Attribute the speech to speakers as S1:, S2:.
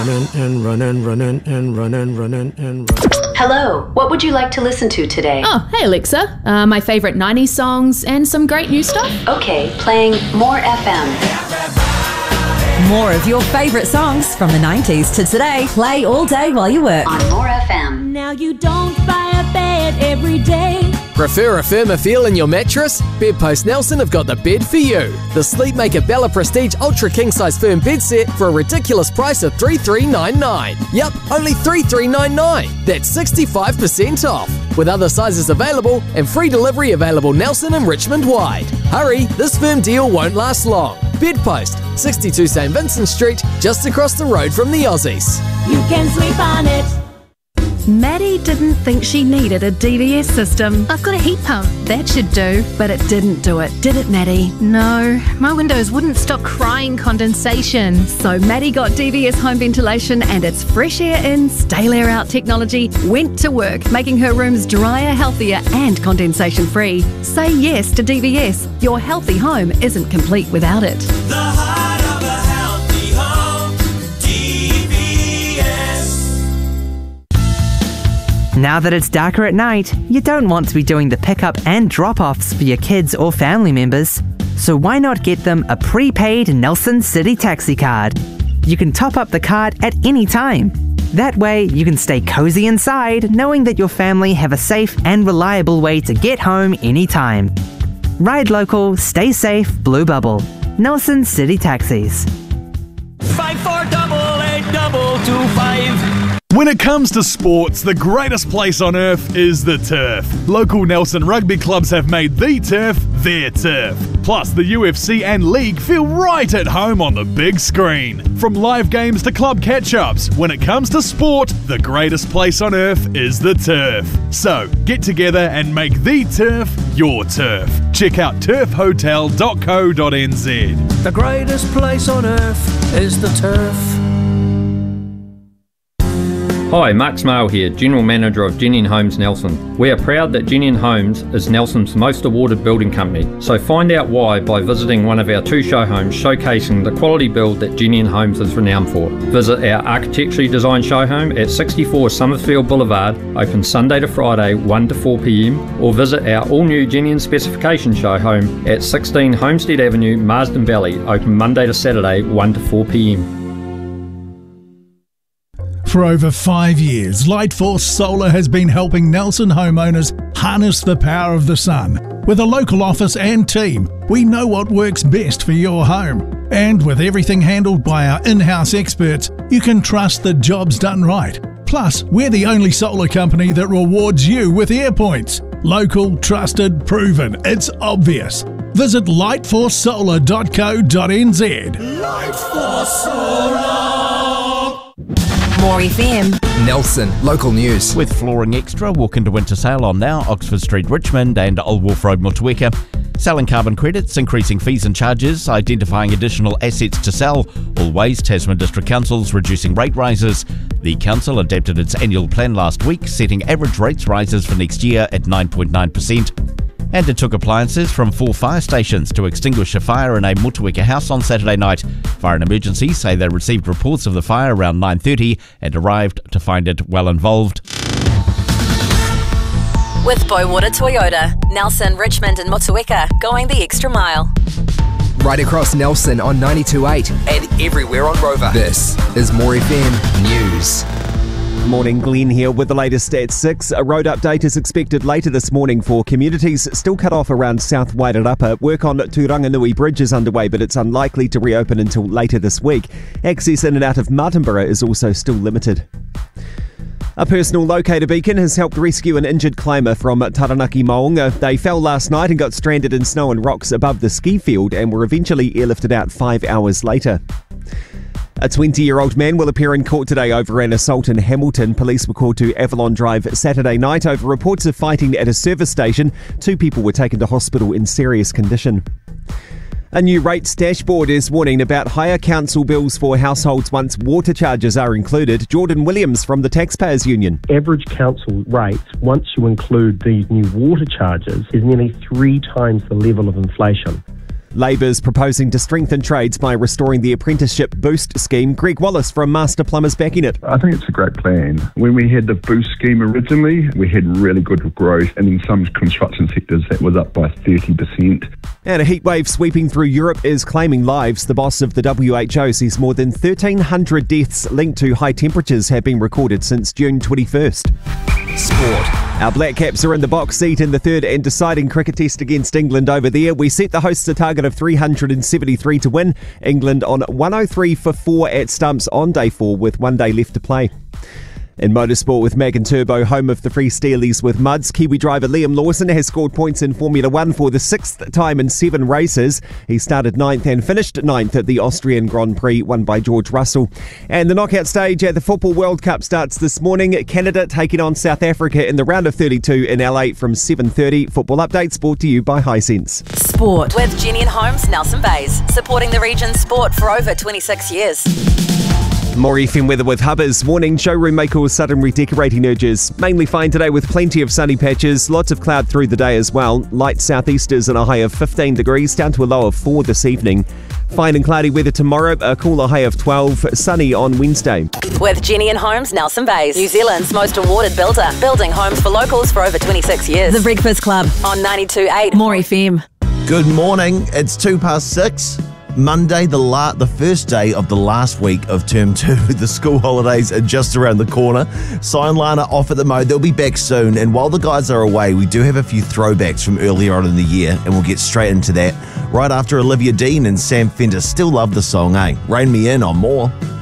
S1: Hello, what would you like to listen to today?
S2: Oh, hey Alexa. My favourite 90s songs and some great new stuff.
S1: Okay, playing More FM.
S3: More of your favourite songs from the 90s to today. Play all day while you work.
S1: On More FM.
S4: Now you don't buy a bed every day.
S5: Prefer a firmer feel in your mattress? Bedpost Nelson have got the bed for you. The Sleepmaker Bella Prestige Ultra King Size Firm Bed Set for a ridiculous price of $3,399. Yup, only $3,399. That's 65% off. With other sizes available and free delivery available Nelson and Richmond wide. Hurry, this firm deal won't last long. Bedpost, 62 St Vincent Street, just across the road from the Aussies.
S4: You can sleep on it.
S6: Maddie didn't think she needed a DVS system.
S7: I've got a heat pump.
S6: That should do, but it didn't do it, did it, Maddie?
S7: No, my windows wouldn't stop crying condensation.
S6: So Maddie got DVS home ventilation and its fresh air in, stale air out technology went to work, making her rooms drier, healthier and condensation free. Say yes to DVS. Your healthy home isn't complete without it.
S8: The heart of a healthy home, DVS.
S9: Now that it's darker at night, you don't want to be doing the pickup and drop-offs for your kids or family members. So why not get them a prepaid Nelson City Taxi card? You can top up the card at any time. That way, you can stay cozy inside knowing that your family have a safe and reliable way to get home anytime. Ride local, stay safe, Blue Bubble. Nelson City Taxis.
S8: 54882225.
S10: When it comes to sports, the greatest place on earth is the turf. Local Nelson rugby clubs have made the turf their turf. Plus, the UFC and league feel right at home on the big screen. From live games to club catch-ups, when it comes to sport, the greatest place on earth is the turf. So, get together and make the turf your turf. Check out turfhotel.co.nz.
S8: The greatest place on earth is the turf.
S11: Hi, Mark Smale here, General Manager of Jenny & Homes Nelson. We are proud that Jenny & Homes is Nelson's most awarded building company, so find out why by visiting one of our 2 show homes showcasing the quality build that Jenny & Homes is renowned for. Visit our architecturally designed show home at 64 Summerfield Boulevard, open Sunday to Friday 1 to 4 p.m, or visit our all-new Jenny & Specification show home at 16 Homestead Avenue, Marsden Valley, open Monday to Saturday 1 to 4 p.m.
S12: For over 5 years, Lightforce Solar has been helping Nelson homeowners harness the power of the sun. With a local office and team, we know what works best for your home. And with everything handled by our in-house experts, you can trust the job's done right. Plus, we're the only solar company that rewards you with AirPoints. Local, trusted, proven. It's obvious. Visit lightforcesolar.co.nz.
S8: Lightforce Solar.
S3: More FM.
S13: Nelson, local news.
S14: With Flooring Extra, walk into winter sale on now Oxford Street, Richmond and Old Wharf Road, Motueka. Selling carbon credits, increasing fees and charges, identifying additional assets to sell. Always Tasman District Council's reducing rate rises. The council adapted its annual plan last week, setting average rates rises for next year at 9.9%. And it took appliances from 4 fire stations to extinguish a fire in a Motueka house on Saturday night. Fire and Emergency say they received reports of the fire around 9:30 and arrived to find it well involved.
S3: With Boywater Toyota, Nelson, Richmond and Motueka, going the extra mile.
S13: Right across Nelson on 92.8 and everywhere on Rover. This is More FM News.
S15: Morning, Glenn here with the latest at 6. A road update is expected later this morning for communities still cut off around South Wairarapa. Work on Turanganui Bridge is underway, but it's unlikely to reopen until later this week. Access in and out of Martinborough is also still limited. A personal locator beacon has helped rescue an injured climber from Taranaki Maunga. They fell last night and got stranded in snow and rocks above the ski field and were eventually airlifted out 5 hours later. A 20-year-old man will appear in court today over an assault in Hamilton. Police were called to Avalon Drive Saturday night over reports of fighting at a service station. 2 people were taken to hospital in serious condition. A new rates dashboard is warning about higher council bills for households once water charges are included. Jordan Williams from the Taxpayers Union.
S16: Average council rates, once you include these new water charges, is nearly 3 times the level of inflation.
S15: Labour's proposing to strengthen trades by restoring the apprenticeship boost scheme. Greg Wallace from Master Plumbers backing it.
S17: I think it's a great plan. When we had the boost scheme originally, we had really good growth, and in some construction sectors that was up by 30%.
S15: And a heatwave sweeping through Europe is claiming lives. The boss of the WHO says more than 1,300 deaths linked to high temperatures have been recorded since June 21st. Sport. Our Black Caps are in the box seat in the third and deciding cricket test against England over there. We set the hosts a target of 373 to win. England on 103 for 4 at stumps on day 4 with 1 day left to play. In motorsport with Mag and Turbo, home of the Free Steelies with Muds, Kiwi driver Liam Lawson has scored points in Formula 1 for the 6th time in 7 races. He started 9th and finished 9th at the Austrian Grand Prix, won by George Russell. And the knockout stage at the Football World Cup starts this morning. Canada taking on South Africa in the round of 32 in LA from 7:30. Football updates brought to you by Hisense.
S3: Sport with Jenny and Holmes, Nelson Bays, supporting the region's sport for over 26 years.
S15: More FM weather with Hubbers. Warning, showroom may cause sudden redecorating urges. Mainly fine today with plenty of sunny patches. Lots of cloud through the day as well. Light southeasters and a high of 15 degrees, down to a low of 4 this evening. Fine and cloudy weather tomorrow, a cooler high of 12. Sunny on Wednesday.
S3: With Jenny and Holmes, Nelson Bays, New Zealand's most awarded builder. Building homes for locals for over 26 years. The Breakfast Club on 92.8 More FM.
S18: Good morning. It's 6:02. Monday, the first day of the last week of term 2. The school holidays are just around the corner. Si and Lana off at the mo. They'll be back soon. And while the guys are away, we do have a few throwbacks from earlier on in the year, and we'll get straight into that right after Olivia Dean and Sam Fender. Still love the song, eh? Rein me in on More.